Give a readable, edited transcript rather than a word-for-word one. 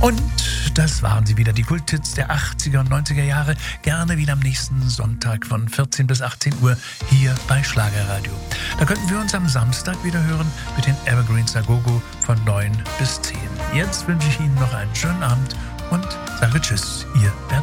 Und das waren sie wieder, die Kulthits der 80er und 90er Jahre. Gerne wieder am nächsten Sonntag von 14 bis 18 Uhr hier bei Schlagerradio. Da könnten wir uns am Samstag wieder hören mit den Evergreens Agogo von 9 bis 10. Jetzt wünsche ich Ihnen noch einen schönen Abend und sage Tschüss, Ihr Bert